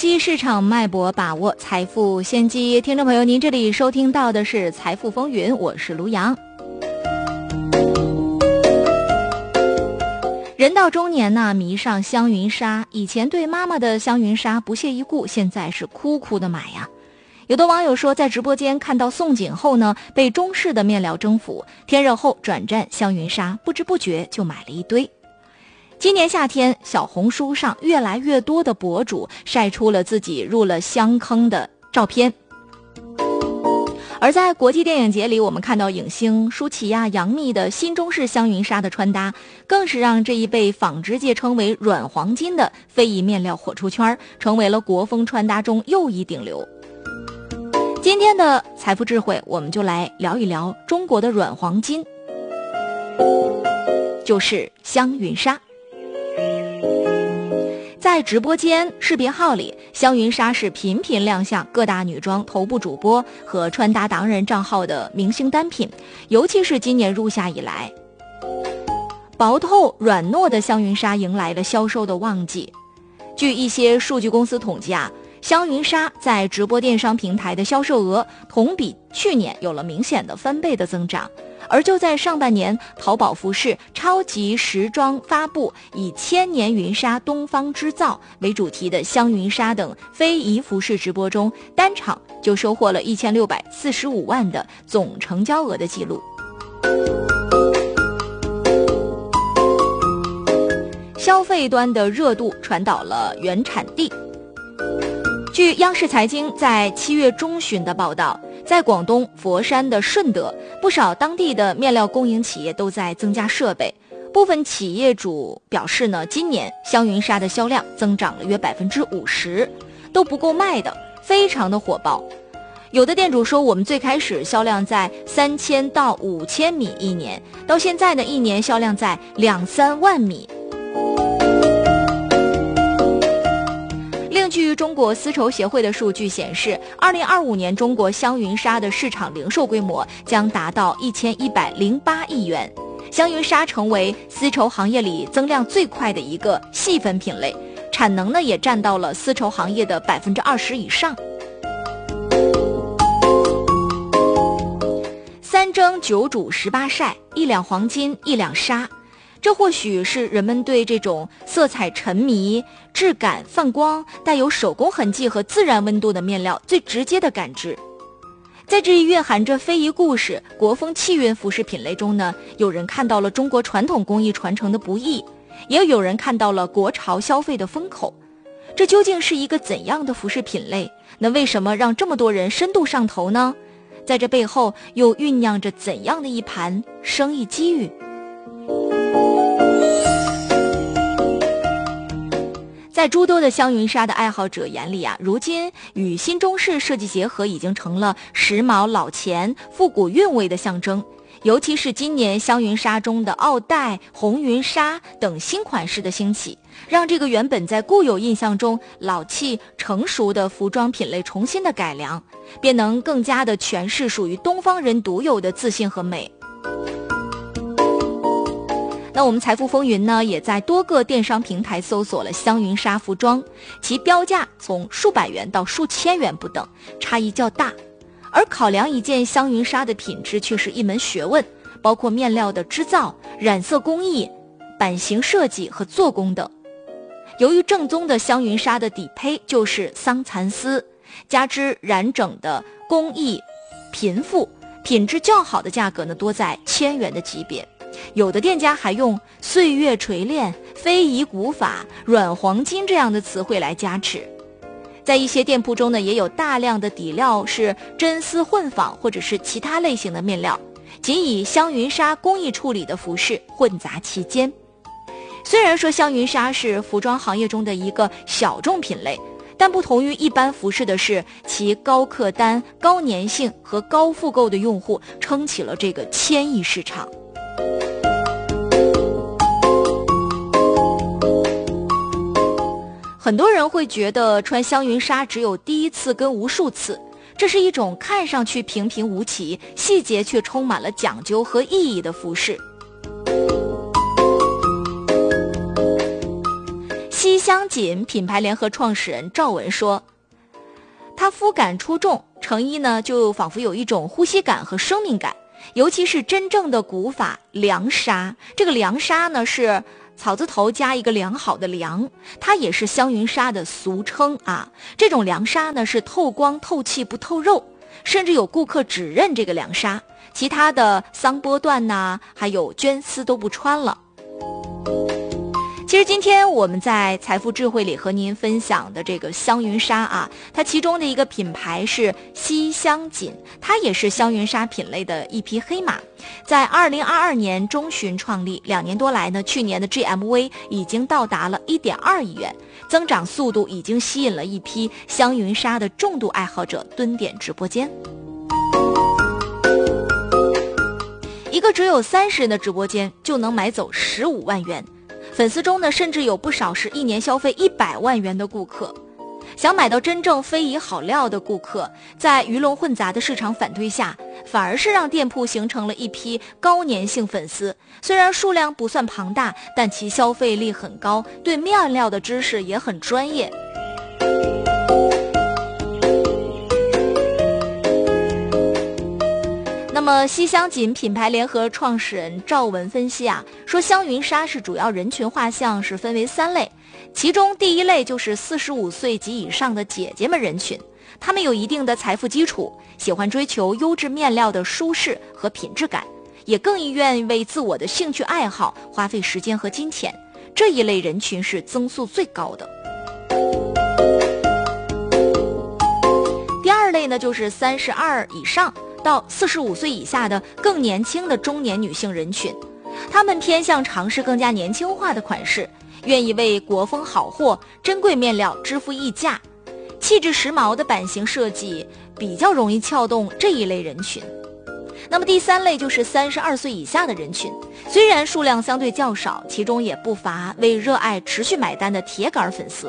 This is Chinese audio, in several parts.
析市场脉搏，把握财富先机。听众朋友，您这里收听到的是财富风云，我是卢阳。人到中年呢，迷上香云纱，以前对妈妈的香云纱不屑一顾，现在是哭哭的买呀。有的网友说，在直播间看到宋锦后呢，被中式的面料征服，天热后转战香云纱，不知不觉就买了一堆。今年夏天，小红书上越来越多的博主晒出了自己入了香坑的照片。而在国际电影节里，我们看到影星舒淇呀、杨幂的新中式香云纱的穿搭，更是让这一被纺织界称为软黄金的非遗面料火出圈，成为了国风穿搭中又一顶流。今天的财富智慧，我们就来聊一聊中国的软黄金，就是香云纱。在直播间视频号里，香云纱是频频亮相各大女装头部主播和穿搭达人账号的明星单品，尤其是今年入夏以来，薄透软糯的香云纱迎来了销售的旺季。据一些数据公司统计啊，香云纱在直播电商平台的销售额同比去年有了明显的翻倍的增长。而就在上半年，淘宝服饰超级时装发布以千年云纱东方织造为主题的香云纱等非遗服饰直播中，单场就收获了1645万的总成交额的记录。消费端的热度传导了原产地。据央视财经在7月中旬的报道，在广东佛山的顺德，不少当地的面料供应企业都在增加设备。部分企业主表示呢，今年香云纱的销量增长了约50%，都不够卖的，非常的火爆。有的店主说，我们最开始销量在3000到5000米一年，到现在呢，一年销量在2-3万米。据中国丝绸协会的数据显示，2025年中国香云纱的市场零售规模将达到1108亿元，香云纱成为丝绸行业里增量最快的一个细分品类，产能呢也占到了丝绸行业的20%以上。3蒸9煮18晒，1两黄金1两纱，这或许是人们对这种色彩沉迷、质感泛光、带有手工痕迹和自然温度的面料最直接的感知。在这一蕴含着非遗故事、国风气韵服饰品类中呢，有人看到了中国传统工艺传承的不易，也有人看到了国潮消费的风口。这究竟是一个怎样的服饰品类？那为什么让这么多人深度上头呢？在这背后又酝酿着怎样的一盘生意机遇？在诸多的香云纱的爱好者眼里啊，如今与新中式设计结合已经成了时髦老钱、复古韵味的象征。尤其是今年香云纱中的奥黛、红云纱等新款式的兴起，让这个原本在固有印象中老气成熟的服装品类重新的改良，便能更加的诠释属于东方人独有的自信和美。那我们财富风云呢，也在多个电商平台搜索了香云纱服装，其标价从数百元到数千元不等，差异较大。而考量一件香云纱的品质却是一门学问，包括面料的织造、染色工艺、版型设计和做工等。由于正宗的香云纱的底胚就是桑蚕丝，加之染整的工艺贫富，品质较好的价格呢多在1000元的级别。有的店家还用岁月锤炼、非遗古法、软黄金这样的词汇来加持。在一些店铺中呢，也有大量的底料是真丝混纺或者是其他类型的面料，仅以香云纱工艺处理的服饰混杂其间。虽然说香云纱是服装行业中的一个小众品类，但不同于一般服饰的是，其高客单、高粘性和高复购的用户撑起了这个1000亿市场。很多人会觉得穿香云纱只有第一次跟无数次，这是一种看上去平平无奇，细节却充满了讲究和意义的服饰。西西乡锦品牌联合创始人赵文说，它肤感出众，成衣呢就仿佛有一种呼吸感和生命感，尤其是真正的古法凉纱。这个凉纱呢是草字头加一个良好的良，它也是香云纱的俗称啊。这种凉纱呢是透光透气不透肉，甚至有顾客只认这个凉纱，其他的桑波缎呐，还有绢丝都不穿了。其实今天我们在财富智慧里和您分享的这个香云纱啊，它其中的一个品牌是西乡锦，它也是香云纱品类的一匹黑马，在2022年中旬创立，2年多来呢，去年的 GMV 已经到达了1.2亿元，增长速度已经吸引了一批香云纱的重度爱好者蹲点直播间。一个只有30人的直播间就能买走15万元，粉丝中呢，甚至有不少是1年消费100万元的顾客。想买到真正非遗好料的顾客，在鱼龙混杂的市场反推下，反而是让店铺形成了一批高粘性粉丝。虽然数量不算庞大，但其消费力很高，对面料的知识也很专业。那么西乡锦品牌联合创始人赵文分析啊，说香云纱是主要人群画像是分为3类，其中第一类就是45岁及以上的姐姐们人群，她们有一定的财富基础，喜欢追求优质面料的舒适和品质感，也更意愿为自我的兴趣爱好花费时间和金钱，这一类人群是增速最高的。第二类呢，就是32以上到45岁以下的更年轻的中年女性人群，她们偏向尝试更加年轻化的款式，愿意为国风好货、珍贵面料支付溢价，气质时髦的版型设计比较容易撬动这一类人群。那么第3类就是32岁以下的人群，虽然数量相对较少，其中也不乏为热爱持续买单的铁杆粉丝。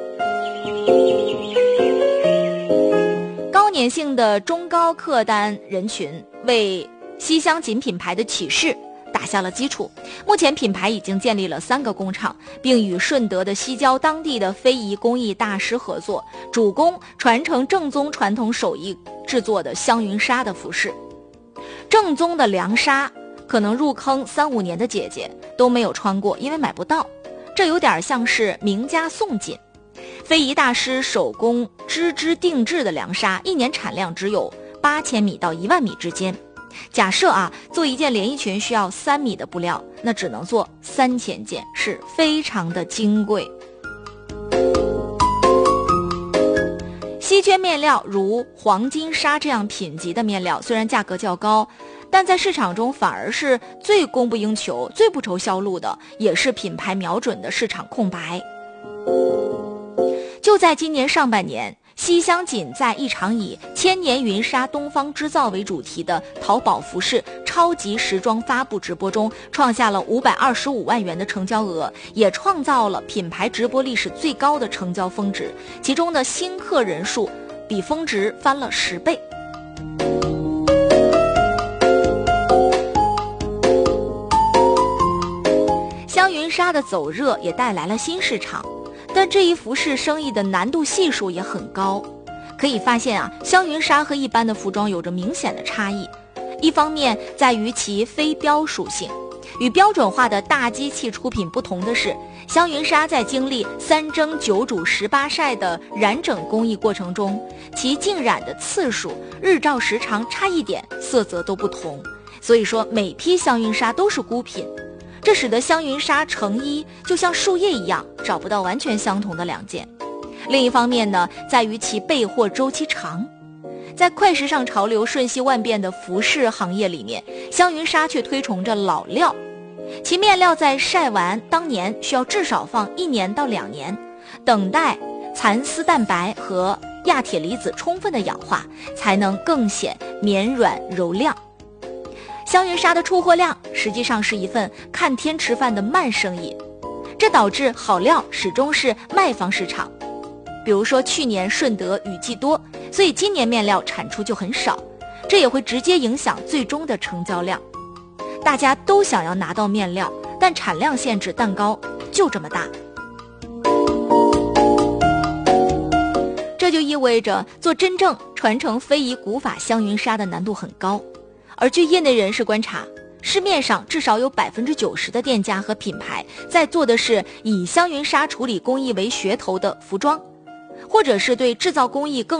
高粘性的中高客单人群为西乡锦品牌的起势打下了基础。目前品牌已经建立了3个工厂，并与顺德的西郊当地的非遗工艺大师合作，主攻传承正宗传统手艺制作的香云纱的服饰。正宗的凉纱可能入坑3-5年的姐姐都没有穿过，因为买不到，这有点像是名家送锦。非遗大师手工织定制的凉纱，1年产量只有8000米到1万米之间。假设啊，做一件连衣裙需要3米的布料，那只能做3000件，是非常的金贵。稀缺面料如黄金纱这样品级的面料，虽然价格较高，但在市场中反而是最供不应求、最不愁销路的，也是品牌瞄准的市场空白。就在今年上半年，西乡锦在一场以千年云纱东方织造为主题的淘宝服饰超级时装发布直播中，创下了525万元的成交额，也创造了品牌直播历史最高的成交峰值，其中的新客人数比峰值翻了10倍。香云纱的走热也带来了新市场，但这一服饰生意的难度系数也很高。可以发现啊，香云纱和一般的服装有着明显的差异。一方面在于其非标属性，与标准化的大机器出品不同的是，香云纱在经历3蒸9煮18晒的染整工艺过程中，其浸染的次数、日照时长差一点，色泽都不同，所以说每批香云纱都是孤品。这使得香云纱成衣就像树叶一样，找不到完全相同的2件。另一方面呢，在于其备货周期长。在快时尚潮流瞬息万变的服饰行业里面，香云纱却推崇着老料，其面料在晒完当年需要至少放1年到2年，等待蚕丝蛋白和亚铁离子充分的氧化，才能更显绵软柔亮。香云纱的出货量实际上是一份看天吃饭的慢生意，这导致好料始终是卖方市场。比如说去年顺德雨季多，所以今年面料产出就很少，这也会直接影响最终的成交量。大家都想要拿到面料，但产量限制蛋糕就这么大。 这就意味着做真正传承非遗古法香云纱的难度很高。而据业内人士观察，市面上至少有90%的店家和品牌在做的是以香云纱处理工艺为噱头的服装，或者是对制造工艺更